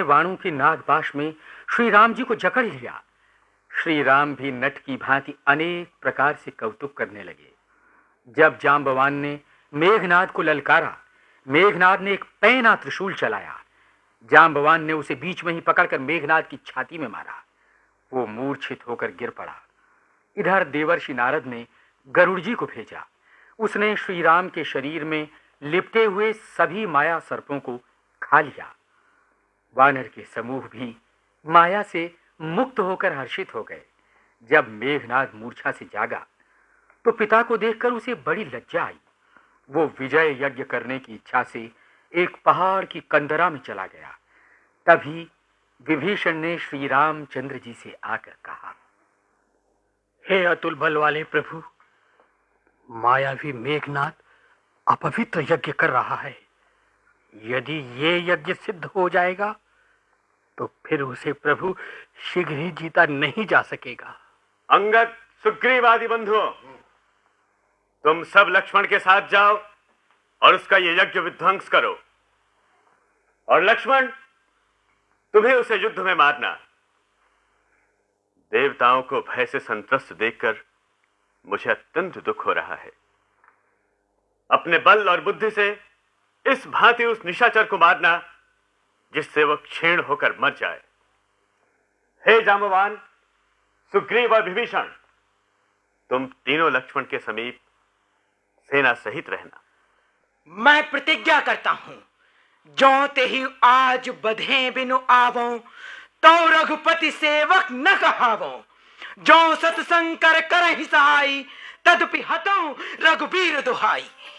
बाणों की नागपाश में श्री राम जी को जकड़ लिया। श्री राम भी नट की भांति अनेक प्रकार से कौतुक करने लगे। जब जांबवान ने मेघनाद को ललकारा, मेघनाद ने एक पैना त्रिशूल चलाया। जांबवान ने उसे बीच में ही पकड़कर मेघनाद की छाती में मारा। वो मूर्छित होकर गिर पड़ा। इधर देवर्षि नारद ने गरुड़ जी को भेजा। उसने श्री राम के शरीर में लिपटे हुए सभी माया सर्पों को खा लिया। वानर के समूह भी माया से मुक्त होकर हर्षित हो गए। जब मेघनाद मूर्छा से जागा तो पिता को देखकर उसे बड़ी लज्जा आई। वो विजय यज्ञ करने की इच्छा से एक पहाड़ की कंदरा में चला गया। तभी विभीषण ने श्री रामचंद्र जी से आकर कहा, हे अतुल बल वाले प्रभु, मायावी मेघनाद अपवित्र यज्ञ कर रहा है। यदि ये यज्ञ सिद्ध हो जाएगा तो फिर उसे प्रभु शीघ्र ही जीता नहीं जा सकेगा। अंगद, सुग्रीव आदि बंधुओं, तुम सब लक्ष्मण के साथ जाओ और उसका ये यज्ञ विध्वंस करो। और लक्ष्मण, तुम्हें उसे युद्ध में मारना। देवताओं को भय से संत्रस्त देखकर मुझे अत्यंत दुख हो रहा है। अपने बल और बुद्धि से इस भांति उस निशाचर को मारना जिससे वह क्षीण होकर मर जाए। हे जांबवान, सुग्रीव और विभीषण, तुम तीनों लक्ष्मण के समीप सेना सहित रहना। मैं प्रतिज्ञा करता हूं, जो ते ही आज बधे बिनु आवो, तो रघुपति सेवक न कहावो। जो सतसंकर करहि सहाई, तदपि हतौ रघुबीर दुहाई।